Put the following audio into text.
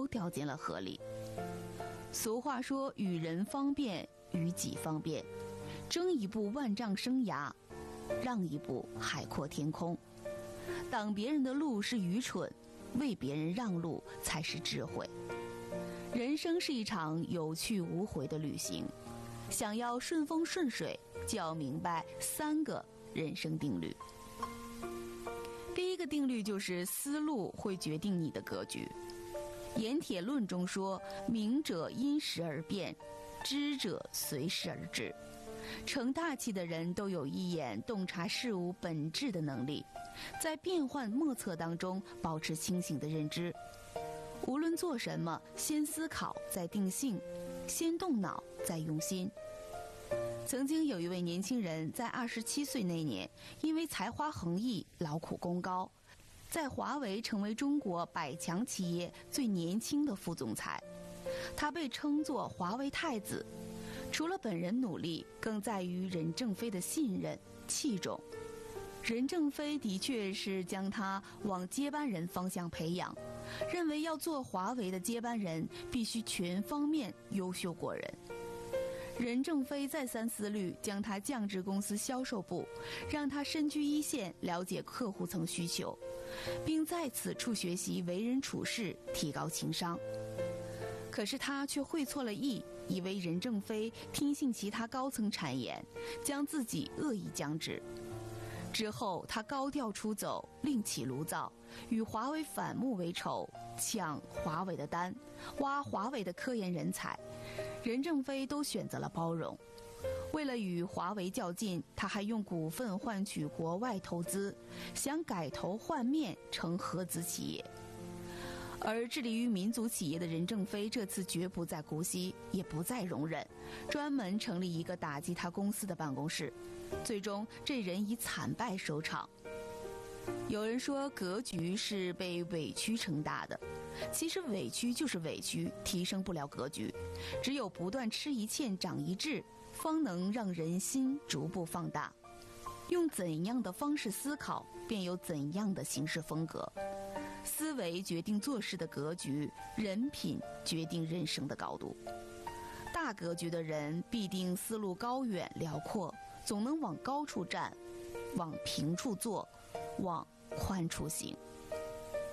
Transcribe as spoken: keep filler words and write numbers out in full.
掉进了河里。俗话说，与人方便，与己方便，争一步万丈生涯，让一步海阔天空。挡别人的路是愚蠢，为别人让路才是智慧。人生是一场有去无回的旅行，想要顺风顺水，就要明白三个人生定律。第一个定律就是思路会决定你的格局。盐铁论中说，明者因时而变，知者随时而至。成大器的人都有一眼洞察事物本质的能力，在变幻莫测当中保持清醒的认知。无论做什么，先思考再定性，先动脑再用心。曾经有一位年轻人在二十七岁那年，因为才华横溢，劳苦功高，在华为成为中国百强企业最年轻的副总裁。他被称作华为太子，除了本人努力，更在于任正非的信任器重。任正非的确是将他往接班人方向培养，认为要做华为的接班人，必须全方面优秀过人。任正非再三思虑，将他降至公司销售部，让他身居一线，了解客户层需求，并在此处学习为人处事，提高情商。可是他却会错了意，以为任正非听信其他高层谗言，将自己恶意降职。之后他高调出走，另起炉灶，与华为反目为仇，抢华为的单，挖华为的科研人才。任正非都选择了包容。为了与华为较劲，他还用股份换取国外投资，想改头换面成合资企业。而致力于民族企业的任正非这次绝不再姑息，也不再容忍，专门成立一个打击他公司的办公室。最终这人以惨败收场。有人说格局是被委屈撑大的，其实委屈就是委屈，提升不了格局。只有不断吃一堑长一智，方能让人心逐步放大。用怎样的方式思考，便有怎样的行事风格。思维决定做事的格局，人品决定人生的高度。大格局的人必定思路高远辽阔，总能往高处站，往平处坐，往宽处行。